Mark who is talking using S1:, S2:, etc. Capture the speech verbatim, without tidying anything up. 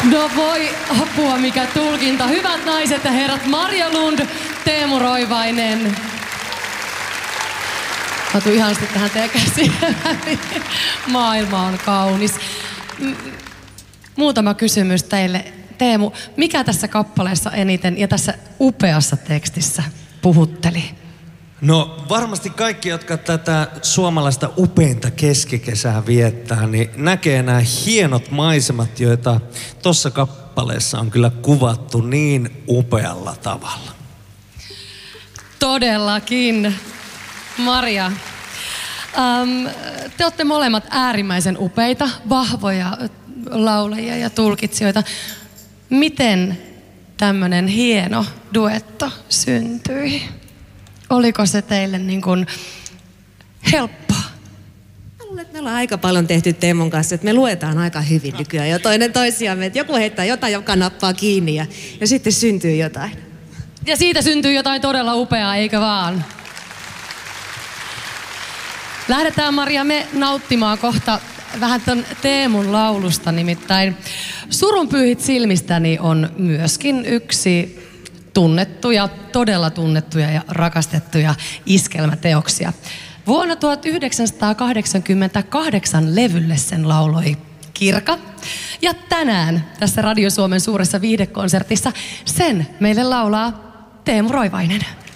S1: No voi apua, mikä tulkinta. Hyvät naiset ja herrat, Marja Lund, Teemu Roivainen. Mä tuun ihanasti tähän teidän käsiin. Maailma on kaunis. Muutama kysymys teille. Teemu, mikä tässä kappaleessa eniten ja tässä upeassa tekstissä puhutteli?
S2: No varmasti kaikki, jotka tätä suomalaista upeinta keskikesää viettää, niin näkee nämä hienot maisemat, joita tuossa kappaleessa on kyllä kuvattu niin upealla tavalla.
S1: Todellakin. Maria, ähm, te olette molemmat äärimmäisen upeita, vahvoja laulajia ja tulkitsijoita. Miten tämmöinen hieno duetto syntyi? Oliko se teille niin kuin helppoa?
S3: Mä luulen, että me ollaan aika paljon tehty Teemun kanssa, että me luetaan aika hyvin nykyään jo toinen toisiamme. Että joku heittää jotain, joka nappaa kiinni ja, ja sitten syntyy jotain.
S1: Ja siitä syntyy jotain todella upeaa, eikö vaan? Lähdetään, Maria, me nauttimaan kohta vähän ton Teemun laulusta, nimittäin Surun pyyhit silmistäni on myöskin yksi tunnettuja, todella tunnettuja ja rakastettuja iskelmäteoksia. Vuonna tuhatyhdeksänsataakahdeksankymmentäkahdeksan levylle sen lauloi Kirka. Ja tänään tässä Radio Suomen suuressa viihdekonsertissa sen meille laulaa Teemu Roivainen.